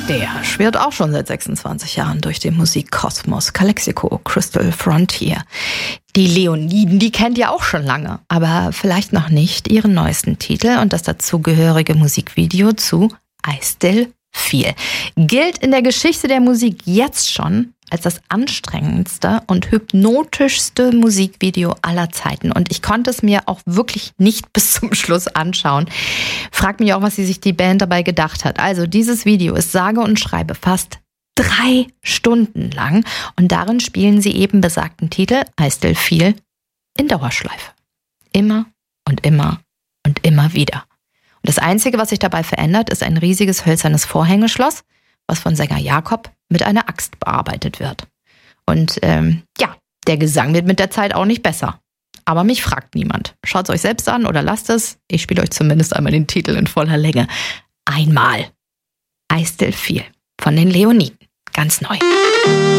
Der schwirrt auch schon seit 26 Jahren durch den Musikkosmos. Calexico, Crystal Frontier. Die Leoniden, die kennt ihr auch schon lange, aber vielleicht noch nicht ihren neuesten Titel und das dazugehörige Musikvideo zu I Still Feel. Gilt in der Geschichte der Musik jetzt schon als das anstrengendste und hypnotischste Musikvideo aller Zeiten. Und ich konnte es mir auch wirklich nicht bis zum Schluss anschauen. Frag mich auch, was sich die Band dabei gedacht hat. Also dieses Video ist sage und schreibe fast 3 Stunden lang und darin spielen sie eben besagten Titel I Still Feel in Dauerschleife. Immer und immer und immer wieder. Und das Einzige, was sich dabei verändert, ist ein riesiges hölzernes Vorhängeschloss, was von Sänger Jakob mit einer Axt bearbeitet wird. Und der Gesang wird mit der Zeit auch nicht besser. Aber mich fragt niemand. Schaut es euch selbst an oder lasst es. Ich spiele euch zumindest einmal den Titel in voller Länge. Einmal. I Still Feel von den Leoniden. Ganz neu.